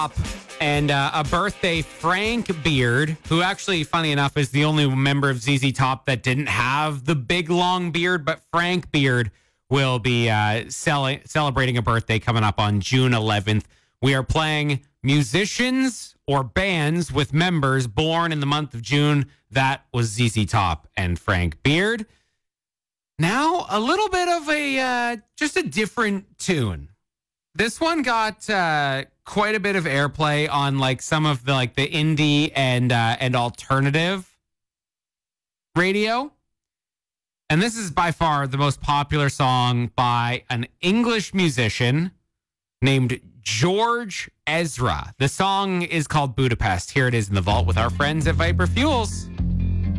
And a birthday, Frank Beard, who actually, funny enough, is the only member of ZZ Top that didn't have the big long beard. But Frank Beard will be celebrating a birthday coming up on June 11th. We are playing musicians or bands with members born in the month of June. That was ZZ Top and Frank Beard. Now, a little bit of just a different tune. This one got quite a bit of airplay on like some of the indie and alternative radio. And this is by far the most popular song by an English musician named George Ezra. The song is called Budapest. Here it is in the vault with our friends at Viper Fuels.